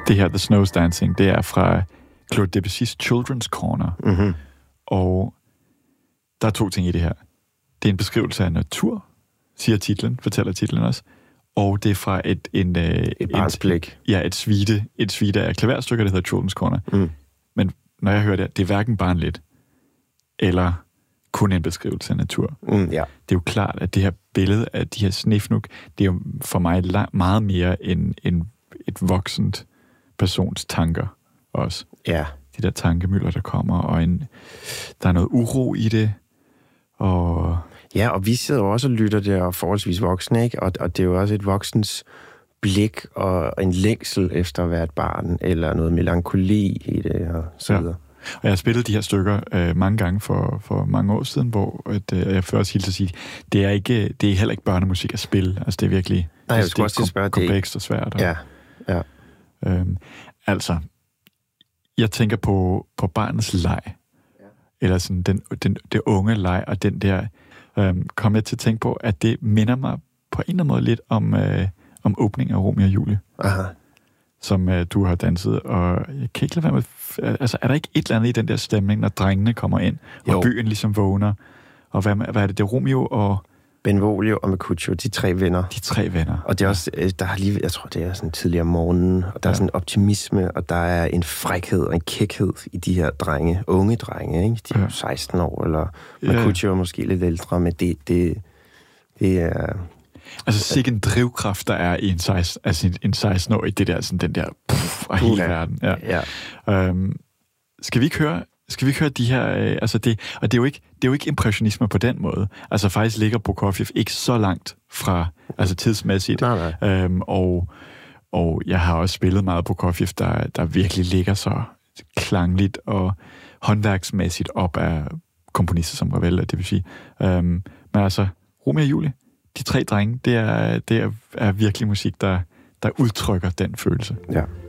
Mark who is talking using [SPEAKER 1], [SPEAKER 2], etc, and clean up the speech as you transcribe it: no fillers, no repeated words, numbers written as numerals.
[SPEAKER 1] Det her, The Snow's Dancing, det er fra Claude Debussy's Children's Corner.
[SPEAKER 2] Mm-hmm.
[SPEAKER 1] Og der er 2 ting i det her. Det er en beskrivelse af natur, siger titlen, fortæller titlen også. Og det er fra et
[SPEAKER 2] barns blik.
[SPEAKER 1] Ja, et suite af klaverstykker, der hedder Children's Corner.
[SPEAKER 2] Mm.
[SPEAKER 1] Men når jeg hører det er hverken barnligt, eller kun en beskrivelse af natur.
[SPEAKER 2] Ja.
[SPEAKER 1] Det er jo klart, at det her billede af de her snefnug, det er jo for mig meget mere end et voksent persons tanker også.
[SPEAKER 2] Ja.
[SPEAKER 1] De der tankemøller, der kommer, og der er noget uro i det. Og
[SPEAKER 2] ja, og vi sidder jo også og lytter det, og forholdsvis voksne, ikke? Og det er jo også et voksens blik og en længsel efter at være et barn, eller noget melankoli i det, og så videre.
[SPEAKER 1] Og jeg har spillet de her stykker mange gange for mange år siden, hvor jeg først også hilse at sige, det er heller ikke børnemusik at spille. Altså det er virkelig komplekst og svært.
[SPEAKER 2] Ja.
[SPEAKER 1] Altså, jeg tænker på barnets leg. Ja. Eller sådan det unge leg, og den der kom jeg til at tænke på, at det minder mig på en eller anden måde lidt om åbningen af Romeo og Julie.
[SPEAKER 2] Aha.
[SPEAKER 1] Som du har danset, og jeg kan ikke lade være med... Altså, er der ikke et eller andet i den der stemning, når drengene kommer ind, og byen ligesom vågner? Og hvad er det? Det er Romeo og...
[SPEAKER 2] Benvolio og Mercutio, de 3 venner.
[SPEAKER 1] De 3 venner.
[SPEAKER 2] Og det er også, der er lige, jeg tror, det er sådan tidligere om morgenen, og der er sådan en optimisme, og der er en frækhed og en kækhed i de her drenge, unge drenge, ikke? De er 16 år, eller Mercutio er måske lidt ældre, men det er...
[SPEAKER 1] Altså, sikke en drivkraft, der er i en 16-årig, det der, sådan den der, og hele verden. Ja. Skal vi ikke høre de her, altså det, og det er jo ikke impressionisme på den måde. Altså faktisk ligger Prokofjev ikke så langt fra, altså tidsmæssigt.
[SPEAKER 2] Nej.
[SPEAKER 1] Og jeg har også spillet meget Prokofjev, der virkelig ligger så klangligt og håndværksmæssigt op af komponister som Ravel og Debussy. Men altså, Romeo og Julie, de 3 drenge, det er virkelig musik, der udtrykker den følelse.
[SPEAKER 2] Ja.